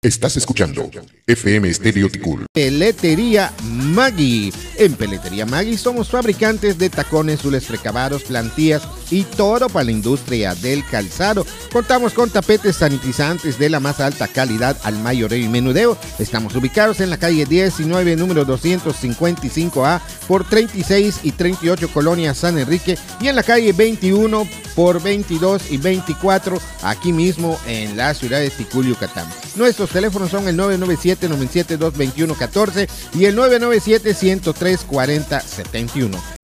Estás escuchando FM Estéreo Ticul. Peletería Maggi. En Peletería Maggi somos fabricantes de tacones, zules precabados, plantillas y todo para la industria del calzado. Contamos con tapetes sanitizantes de la más alta calidad al mayoreo y menudeo. Estamos ubicados en la calle 19, número 255A, por 36 y 38 Colonia San Enrique, y en la calle 21 por 22 y 24, aquí mismo en la ciudad de Ticul, Yucatán. Nuestros teléfonos son el 997-972-2114 y el 997-103-4071.